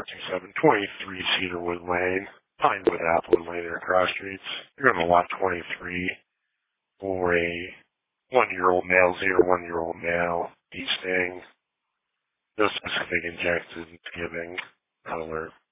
427 23 Cedarwood Lane, Pinewood, Applewood Lane, or Cross Streets. You're on the lot 23 for a 1-year-old male, 0-1-year-old male, desting. No specific injections given. Alert.